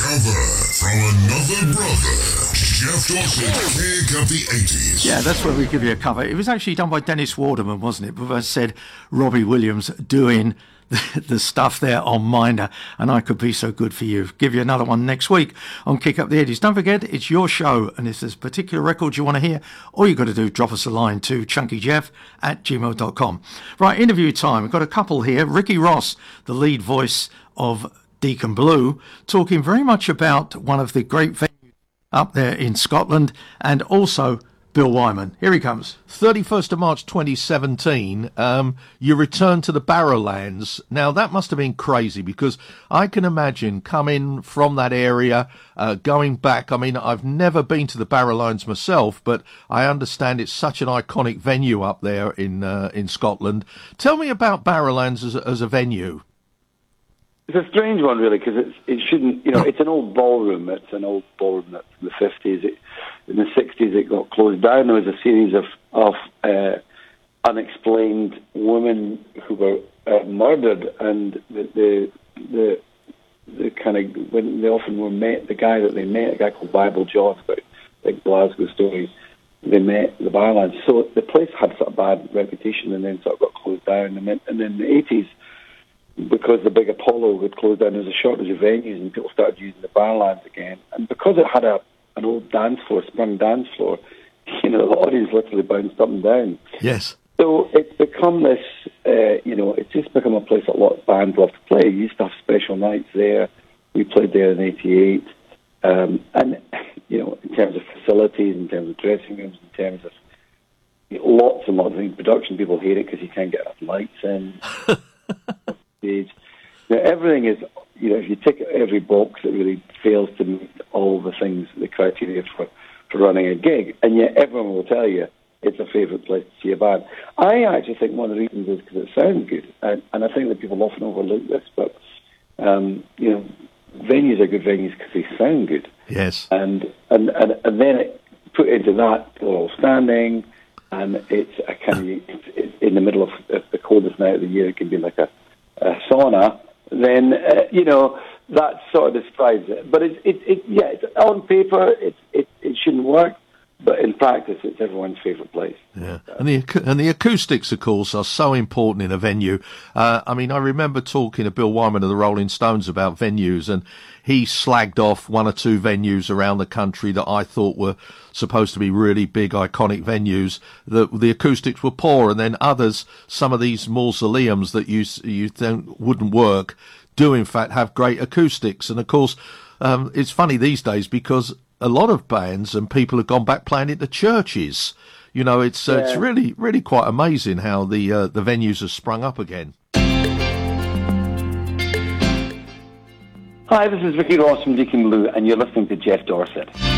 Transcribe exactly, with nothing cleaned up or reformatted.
cover from another brother. Jeff Dorsett, Kick of the eighties. Yeah, that's where we give you a cover. It was actually done by Dennis Waterman, wasn't it? But I said Robbie Williams doing the, the stuff there on Minder, and I Could Be So Good For You. Give you another one next week on Kick Up the eighties. Don't forget, it's your show, and if there's particular records you want to hear, all you've got to do is drop us a line to chunkyjeff at gmail dot com. Right, interview time. We've got a couple here. Ricky Ross, the lead voice of Deacon Blue, talking very much about one of the great venues up there in Scotland, and also Bill Wyman. Here he comes. thirty-first of March twenty seventeen, um, you returned to the Barrowlands. Now, that must have been crazy, because I can imagine coming from that area, uh, going back. I mean, I've never been to the Barrowlands myself, but I understand it's such an iconic venue up there in uh, in Scotland. Tell me about Barrowlands as a, as a venue. It's a strange one, really, because it's, it shouldn't, you know, it's an old ballroom. It's an old ballroom that's in the fifties. It, in the sixties, it got closed down. There was a series of, of uh, unexplained women who were uh, murdered, and the, the, the, the kind of, when they often were met, the guy that they met, a guy called Bible John, about big Glasgow story, they met the Barrowlands. So the place had sort of bad reputation, and then sort of got closed down. And then, and then in the eighties, because the big Apollo had closed down, there was a shortage of venues, and people started using the Barrowlands again. And because it had a an old dance floor, sprung dance floor, you know, the audience literally bounced up and down. Yes. So it's become this, uh, you know, it's just become a place that a lot of bands love to play. We used to have special nights there. We played there in eighty-eight. Um, and, you know, in terms of facilities, in terms of dressing rooms, in terms of you know, lots and lots of things. Production people hate it because you can't get enough lights in. Stage. Now, everything is, you know, if you tick every box, it really fails to meet all the things, the criteria for, for running a gig. And yet everyone will tell you it's a favourite place to see a band. I actually think one of the reasons is because it sounds good. And, and I think that people often overlook this, but, um, you know, venues are good venues because they sound good. Yes. And, and, and, and then it, put into that, people are all standing, and it's a kind of, it's, it's in the middle of, of the coldest night of the year, it can be like a a sauna, then, uh, you know, that sort of describes it. But, it, it, it, yeah, it's, on paper, it, it, it shouldn't work, but in practice, it's everyone's favourite place. Yeah, and the and the acoustics, of course, are so important in a venue. Uh, I mean, I remember talking to Bill Wyman of the Rolling Stones about venues, and he slagged off one or two venues around the country that I thought were supposed to be really big, iconic venues. The the acoustics were poor, and then others, some of these mausoleums that you you think wouldn't work, do in fact have great acoustics. And of course, um, it's funny these days because a lot of bands and people have gone back playing at the churches. You know, it's uh, yeah. it's really really quite amazing how the uh, the venues have sprung up again. Hi, this is Ricky Ross from Deacon Blue, and you're listening to Jeff Dorsett.